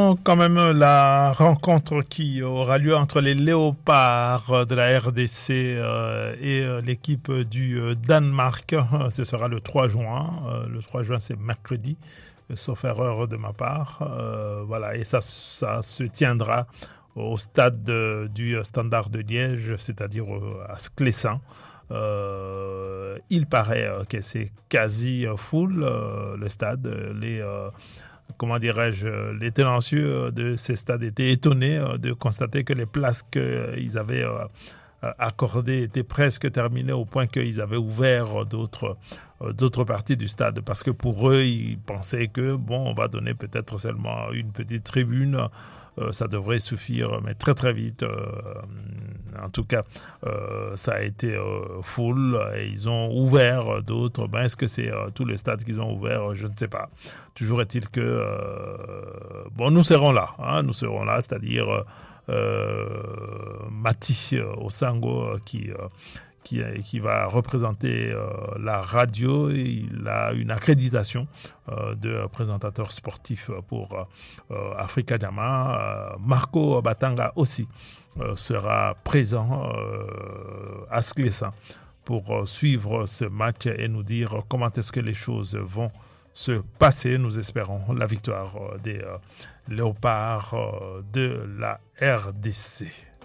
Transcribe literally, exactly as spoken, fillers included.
Suivons quand même la rencontre qui aura lieu entre les Léopards de la R D C euh, et euh, l'équipe du euh, Danemark. Ce sera le trois juin. Euh, le trois juin, c'est mercredi, sauf erreur de ma part. Euh, voilà, et ça, ça se tiendra au stade de, du Standard de Liège, c'est-à-dire à Sclessin. Euh, il paraît que c'est quasi full, euh, le stade. Les... Euh, comment dirais-je, les tenancieux de ces stades étaient étonnés de constater que les places qu'ils avaient accordées étaient presque terminées au point qu'ils avaient ouvert d'autres, d'autres parties du stade. Parce que pour eux, ils pensaient que, bon, on va donner peut-être seulement une petite tribune, euh, ça devrait suffire, mais très très vite, euh, en tout cas, euh, ça a été euh, full et ils ont ouvert d'autres. Ben, est-ce que c'est euh, tous les stades qu'ils ont ouverts? Je ne sais pas. Toujours est-il que, euh, bon, nous serons là, hein, nous serons là, c'est-à-dire euh, Mati euh, Osango euh, qui... Euh, Qui, qui va représenter euh, la radio. Il a une accréditation euh, de présentateur sportif pour euh, Africa Jama. Euh, Marco Batanga aussi euh, sera présent euh, à Sclessin pour euh, suivre ce match et nous dire comment est-ce que les choses vont se passer. Nous espérons la victoire euh, des euh, Léopards euh, de la R D C.